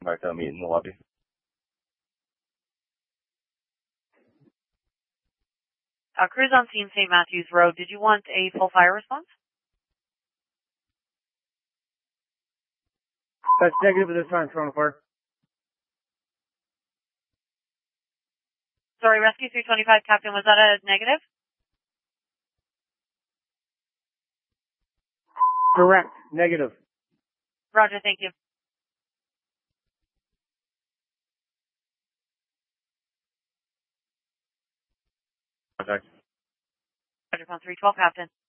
back to meet in the lobby. Cruise on scene, St. Matthews Road. Did you want a full fire response? That's negative at this time, Toronto Fire. Sorry, Rescue 325, Captain, was that a negative? Correct. Negative. Roger, thank you. Contact. Roger, 312, Captain.